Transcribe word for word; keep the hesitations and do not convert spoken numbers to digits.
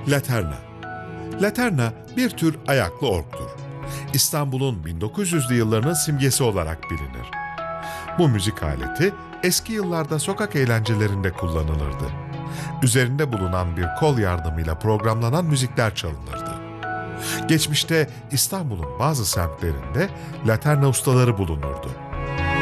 Laterna. Laterna bir tür ayaklı orgtur. İstanbul'un bin dokuz yüzlü yıllarının simgesi olarak bilinir. Bu müzik aleti eski yıllarda sokak eğlencelerinde kullanılırdı. Üzerinde bulunan bir kol yardımıyla programlanan müzikler çalınırdı. Geçmişte İstanbul'un bazı semtlerinde laterna ustaları bulunurdu.